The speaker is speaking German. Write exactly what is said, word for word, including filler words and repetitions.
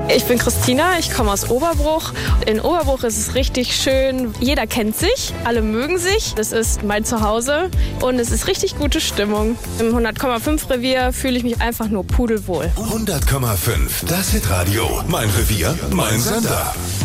Ich bin Christina, ich komme aus Oberbruch. In Oberbruch ist es richtig schön. Jeder kennt sich, alle mögen sich. Das ist mein Zuhause und es ist richtig gute Stimmung. Im hundert Komma fünf Revier fühle ich mich einfach nur pudelwohl. hundert Komma fünf, das Hitradio. Mein Revier, mein Sender.